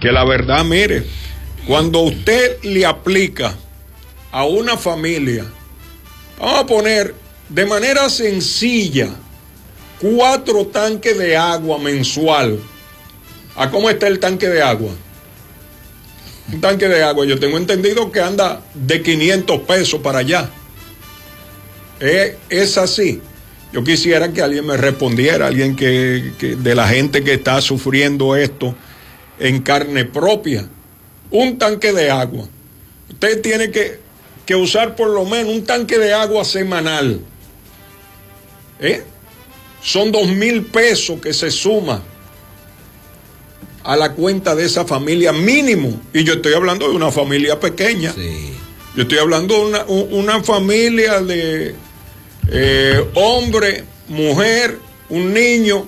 que la verdad, mire, cuando usted le aplica a una familia, vamos a poner de manera sencilla 4 tanques de agua mensual. ¿A cómo está el tanque de agua? Un tanque de agua, yo tengo entendido que anda de 500 pesos para allá. Es así. Yo quisiera que alguien me respondiera, alguien que de la gente que está sufriendo esto en carne propia. Un tanque de agua. Usted tiene que usar por lo menos un tanque de agua semanal. Son 2,000 pesos que se suma a la cuenta de esa familia mínimo. Y yo estoy hablando de una familia pequeña. Sí. Yo estoy hablando de una familia de hombre, mujer, un niño,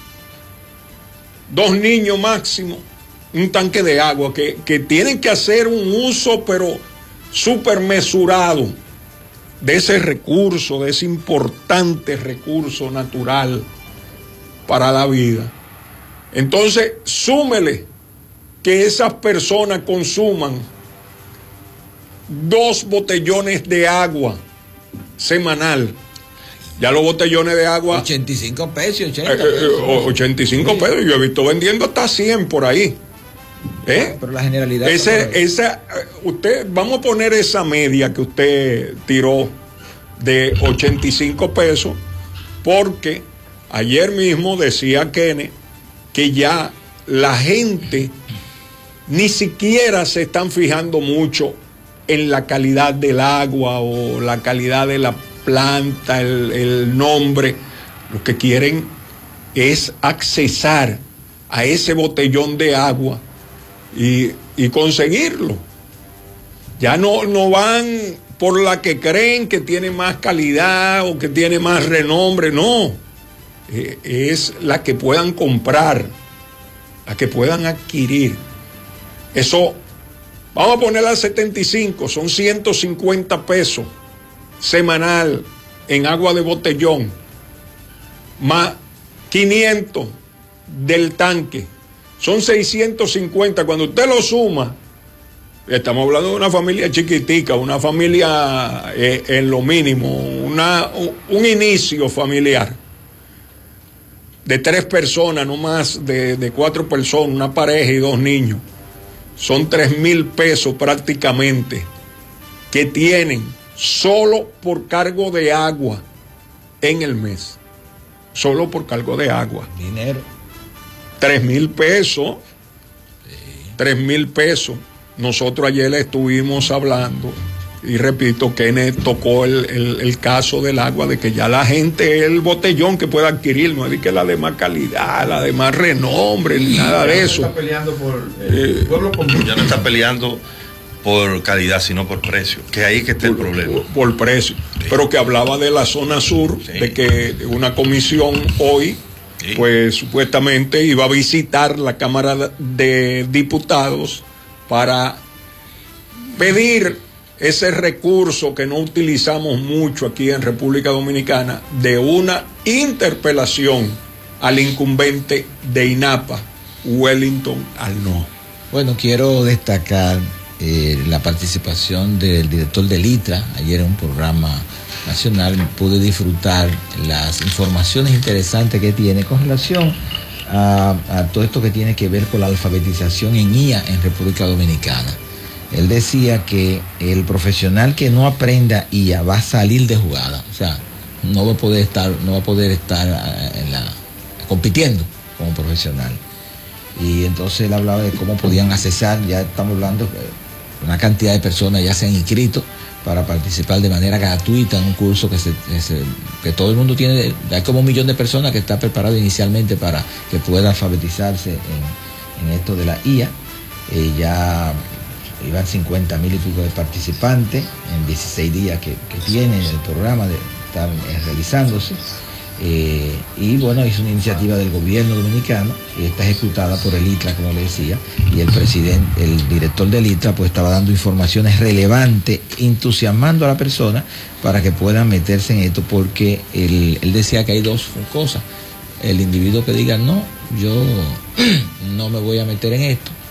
2 niños máximo, un tanque de agua que tienen que hacer un uso pero súper mesurado de ese recurso, de ese importante recurso natural para la vida. Entonces, súmele que esas personas consuman 2 botellones de agua semanal. Ya los botellones de agua 85 pesos, 85 pesos, yo he visto vendiendo hasta 100 por ahí. Pero la generalidad usted, vamos a poner esa media que usted tiró de 85 pesos, porque ayer mismo decía Kenneth que ya la gente ni siquiera se están fijando mucho en la calidad del agua o la calidad de la planta, el nombre. Lo que quieren es accesar a ese botellón de agua y conseguirlo. Ya no van por la que creen que tiene más calidad o que tiene más renombre, no. Es la que puedan comprar, la que puedan adquirir. Eso, vamos a ponerla a 75, son 150 pesos semanal en agua de botellón, más 500 del tanque, son 650. Cuando usted lo suma, estamos hablando de una familia chiquitica, una familia en lo mínimo, un inicio familiar de 3 personas, no más de 4 personas, una pareja y 2 niños. Son 3,000 pesos prácticamente que tienen solo por cargo de agua en el mes. Solo por cargo de agua. Dinero. 3,000 pesos. 3,000 pesos. Nosotros ayer le estuvimos hablando, y repito, Kenneth tocó el caso del agua, de que ya la gente, el botellón que pueda adquirir, no es de que la de más calidad, la de más renombre, ni nada de eso. Está peleando por el pueblo común. Ya no está peleando por calidad, sino por precio, que ahí que está el problema. Por precio. Sí. Pero que hablaba de la zona sur, sí, de que una comisión hoy, sí, pues supuestamente iba a visitar la Cámara de Diputados para pedir ese recurso que no utilizamos mucho aquí en República Dominicana, de una interpelación al incumbente de INAPA, Wellington Arnaud. Bueno, quiero destacar la participación del director del ITRA. Ayer en un programa nacional pude disfrutar las informaciones interesantes que tiene con relación a todo esto que tiene que ver con la alfabetización en IA en República Dominicana. Él decía que el profesional que no aprenda IA va a salir de jugada, o sea, no va a poder estar compitiendo como profesional. Y entonces él hablaba de cómo podían accesar, ya estamos hablando de una cantidad de personas ya se han inscrito para participar de manera gratuita en un curso que todo el mundo tiene. Hay como 1 millón de personas que está preparado inicialmente para que pueda alfabetizarse en esto de la IA. Ya iban 50,000 y pico de participantes en 16 días que tiene el programa de estar realizándose. Y bueno, es una iniciativa del gobierno dominicano y está ejecutada por el ITRA, como le decía, y el director del ITRA pues estaba dando informaciones relevantes, entusiasmando a la persona para que puedan meterse en esto, porque él decía que hay 2 cosas: el individuo que diga no, yo no me voy a meter en esto,